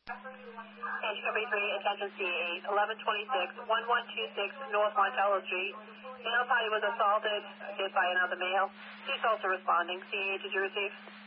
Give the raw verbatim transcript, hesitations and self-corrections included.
Station Company three, attention C eight, eleven twenty-six, eleven twenty-six North Montello Street. Male party was assaulted, hit by another male. She's also responding. C eight, did you receive?